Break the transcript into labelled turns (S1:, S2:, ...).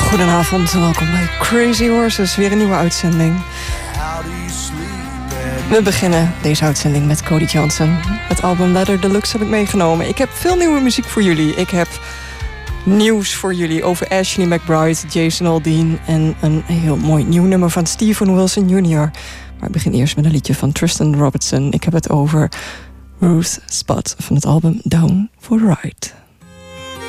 S1: Goedenavond en welkom bij Crazy Horses, weer een nieuwe uitzending. We beginnen deze uitzending met Cody Johnson. Het album Leather Deluxe heb ik meegenomen. Ik heb veel nieuwe muziek voor jullie. Ik heb nieuws voor jullie over Ashley McBryde, Jason Aldean en een heel mooi nieuw nummer van Steven Wilson Jr. Maar ik begin eerst met een liedje van Tristan Robertson. Ik heb het over Ruth Spot van het album Down for the Ride.